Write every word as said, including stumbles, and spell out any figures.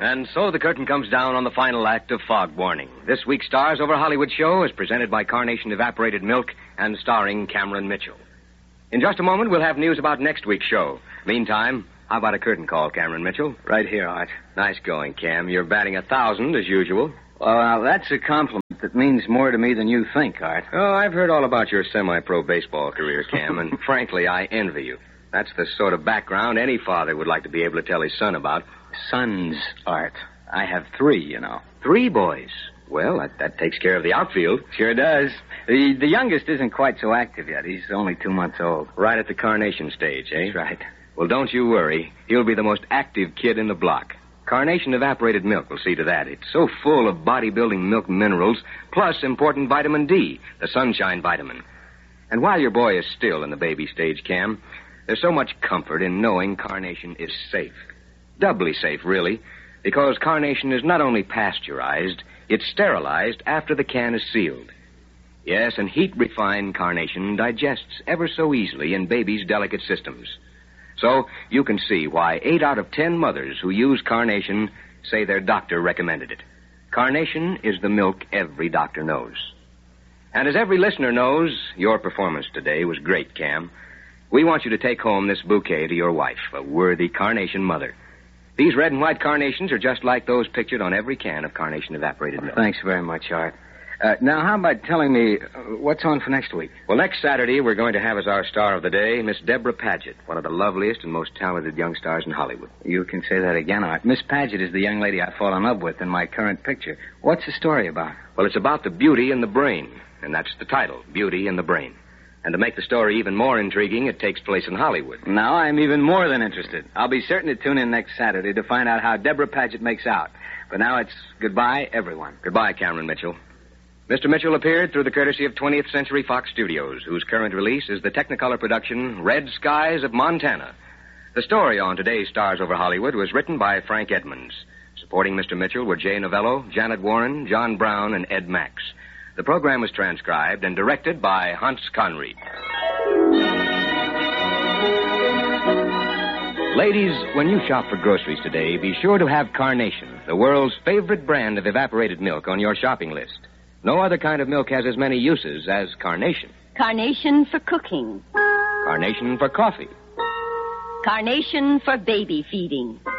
And so the curtain comes down on the final act of Fog Warning. This week's Stars Over Hollywood show is presented by Carnation Evaporated Milk and starring Cameron Mitchell. In just a moment, we'll have news about next week's show. Meantime, how about a curtain call, Cameron Mitchell? Right here, Art. Nice going, Cam. You're batting a thousand, as usual. Well, now, that's a compliment that means more to me than you think, Art. Oh, I've heard all about your semi-pro baseball career, Cam, and frankly, I envy you. That's the sort of background any father would like to be able to tell his son about. Sons, Art. I have three, you know. Three boys. Well, that, that takes care of the outfield. Sure does. The the youngest isn't quite so active yet. He's only two months old. Right at the carnation stage, eh? That's right. Well, don't you worry. He'll be the most active kid in the block. Carnation Evaporated Milk will see to that. It's so full of bodybuilding milk minerals, plus important vitamin D, the sunshine vitamin. And while your boy is still in the baby stage, Cam, there's so much comfort in knowing Carnation is safe. Doubly safe, really, because Carnation is not only pasteurized, it's sterilized after the can is sealed. Yes, and heat-refined Carnation digests ever so easily in babies' delicate systems. So you can see why eight out of ten mothers who use Carnation say their doctor recommended it. Carnation is the milk every doctor knows. And as every listener knows, your performance today was great, Cam. We want you to take home this bouquet to your wife, a worthy Carnation mother. These red and white carnations are just like those pictured on every can of Carnation Evaporated Milk. Thanks very much, Art. Uh, now, how about telling me uh, what's on for next week? Well, next Saturday, we're going to have as our star of the day Miss Deborah Paget, one of the loveliest and most talented young stars in Hollywood. You can say that again, Art. Miss Paget is the young lady I fall in love with in my current picture. What's the story about? Well, it's about the beauty in the brain, and that's the title, Beauty in the Brain. And to make the story even more intriguing, it takes place in Hollywood. Now I'm even more than interested. I'll be certain to tune in next Saturday to find out how Deborah Paget makes out. But now it's goodbye, everyone. Goodbye, Cameron Mitchell. Mister Mitchell appeared through the courtesy of twentieth Century Fox Studios, whose current release is the Technicolor production Red Skies of Montana. The story on today's Stars Over Hollywood was written by Frank Edmonds. Supporting Mister Mitchell were Jay Novello, Janet Warren, John Brown, and Ed Max. The program was transcribed and directed by Hans Conried. Ladies, when you shop for groceries today, be sure to have Carnation, the world's favorite brand of evaporated milk, on your shopping list. No other kind of milk has as many uses as Carnation. Carnation for cooking. Carnation for coffee. Carnation for baby feeding.